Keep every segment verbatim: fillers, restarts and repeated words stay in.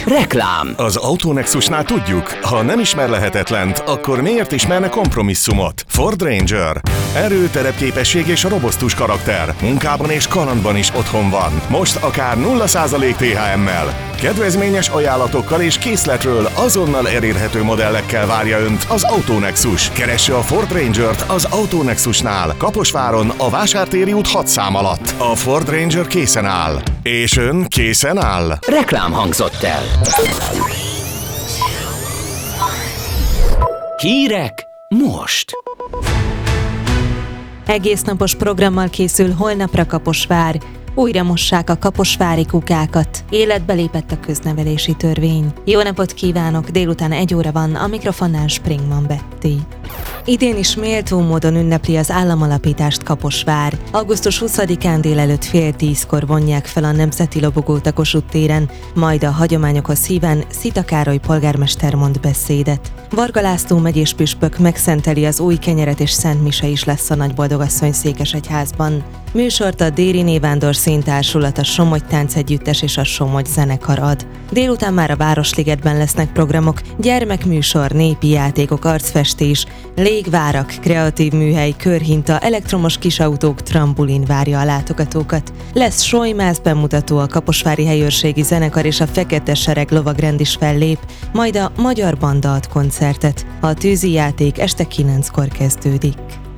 Reklám. Az Autonexusnál tudjuk, ha nem ismer lehetetlent, akkor miért ismerne kompromisszumot? Ford Ranger. Erő, terepképesség és robosztus karakter. Munkában és kalandban is otthon van. Most akár nulla százalék té há em-mel. Kedvezményes ajánlatokkal és készletről azonnal elérhető modellekkel várja Önt az Autonexus. Keresse a Ford Rangert az Autonexusnál, Kaposváron, a Vásártéri út hat szám alatt. A Ford Ranger készen áll. És Ön készen áll? Reklám hangzott el. Hírek most. Egésznapos programmal készül holnapra Kaposvár. Újra mossák a kaposvári kukákat. Életbe lépett a köznevelési törvény. Jó napot kívánok! Délután egy óra van, a mikrofonnál Springman Betty. Idén is méltó módon ünnepli az államalapítást Kaposvár. augusztus huszadikán délelőtt fél tízkor vonják fel a nemzeti lobogót a Kossuth téren, majd a hagyományokhoz híven Szita Károly polgármester mond beszédet. Varga László megyés püspök megszenteli az új kenyeret és szentmise is lesz a Nagyboldogasszony Székesegyházban. Műsort a Déri Névándor Színtársulat, a Somogy Táncegyüttes és a Somogy Zenekar ad. Délután már a Városligetben lesznek programok, gyermekműsor, népi játékok, arcfestés, légvárak, kreatív műhely, körhinta, elektromos kisautók, trambulin várja a látogatókat. Lesz solymász bemutató, a Kaposvári Helyőrségi Zenekar és a Fekete Sereg lovagrend is fellép, majd a Magyar Banda ad koncertet. A tűzijáték este kilenckor kezdődik.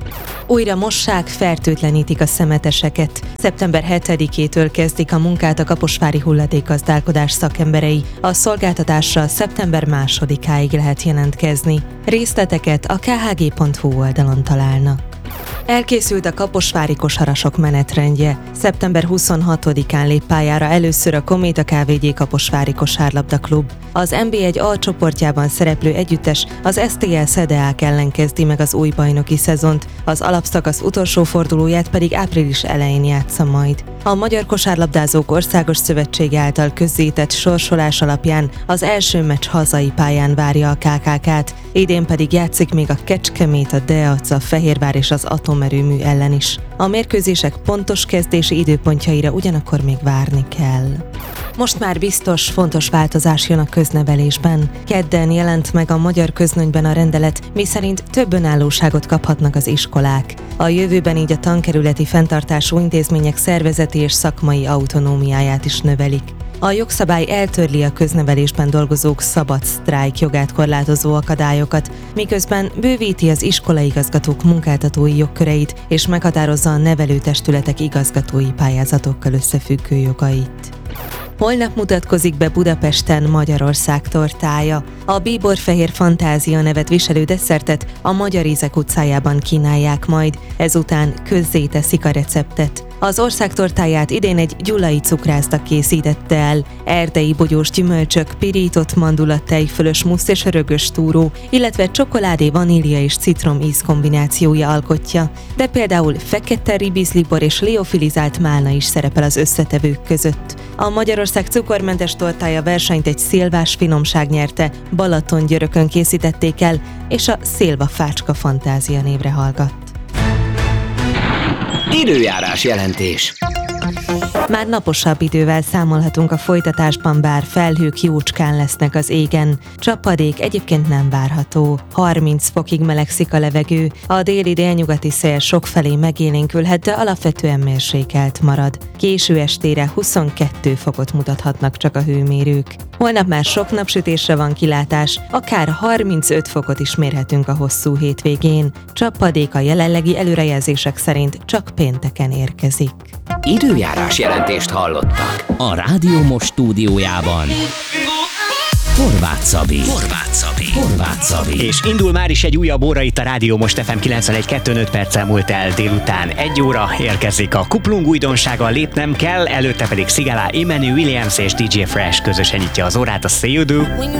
Újra mossák, fertőtlenítik a szemeteseket. szeptember hetedikétől kezdik a munkát a kaposvári hulladékgazdálkodás szakemberei. A szolgáltatásra szeptember másodikáig lehet jelentkezni. Részleteket a ká há gé pont hú oldalon találnak. Elkészült a kaposvári kosarasok menetrendje. szeptember huszonhatodikán lép pályára először a Kométa ká vé gé Kaposvári Kosárlabda Klub. Az en bé egy A csoportjában szereplő együttes az es té el Szedeák ellen kezdi meg az új bajnoki szezont, az alapszakasz utolsó fordulóját pedig április elején játsza majd. A Magyar Kosárlabdázók Országos Szövetsége által közzétett sorsolás alapján az első meccs hazai pályán várja a ká ká ká-t, idén pedig játszik még a Kecskemét, a Deac, a Fehérvár és az atomerőmű ellen is. A mérkőzések pontos kezdési időpontjaira ugyanakkor még várni kell. Most már biztos, fontos változás jön a köznevelésben. Kedden jelent meg a Magyar Közlönyben a rendelet, miszerint több önállóságot kaphatnak az iskolák. A jövőben így a tankerületi fenntartású intézmények szervezeti és szakmai autonómiáját is növelik. A jogszabály eltörli a köznevelésben dolgozók szabad sztrájk jogát korlátozó akadályokat, miközben bővíti az iskolaigazgatók munkáltatói jogköreit és meghatározza a nevelőtestületek igazgatói pályázatokkal összefüggő jogait. Holnap mutatkozik be Budapesten Magyarország tortája. A Bíborfehér Fantázia nevet viselő desszertet a Magyar Ízek utcájában kínálják majd, ezután közzéteszik a receptet. Az ország tortáját idén egy gyulai cukrászda készítette el. Erdei bogyós gyümölcsök, pirított mandulat, tejfölös mussz és rögös túró, illetve csokoládé, vanília és citrom íz kombinációja alkotja. De például fekete ribizlibor és liofilizált málna is szerepel az összetevők között. A Magyarország cukormentes tortája versenyt egy szilvás finomság nyerte, Balatongyörökön készítették el, és a Szilva Fácska Fantázia névre hallgat. Időjárás jelentés. Már naposabb idővel számolhatunk a folytatásban, bár felhők jócskán lesznek az égen. Csapadék egyébként nem várható. harminc fokig melegszik a levegő, a déli-délnyugati szél sokfelé megélénkülhet, de alapvetően mérsékelt marad. Késő estére huszonkettő fokot mutathatnak csak a hőmérők. Holnap már sok napsütésre van kilátás, akár harmincöt fokot is mérhetünk a hosszú hétvégén. Csapadék a jelenlegi előrejelzések szerint csak pénteken érkezik. Időjárás jelentést hallottak. A Rádió Most stúdiójában Horváth Szabi. Horváth Szabi. Horváth Szabi. És indul már is egy újabb óra itt a Rádió Most ef em kilencvenegy kettő öt perccel múlt el délután egy óra, érkezik a kuplung újdonsága, lépnem kell, előtte pedig Sigala, Emmanuel Williams és dé dzsé Fresh közösen nyitja az órát, a Say You Do.